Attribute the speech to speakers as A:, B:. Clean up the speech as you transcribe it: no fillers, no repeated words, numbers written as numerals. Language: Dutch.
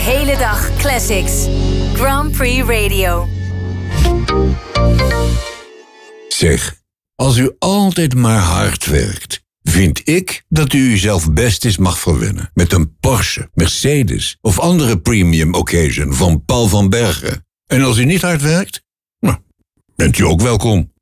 A: hele dag classics. Grand Prix Radio.
B: Zeg, als u altijd maar hard werkt, vind ik dat u uzelf best eens mag verwennen met een Porsche, Mercedes of andere premium occasion van Paul van Bergen. En als u niet hard werkt, nou, bent u ook welkom.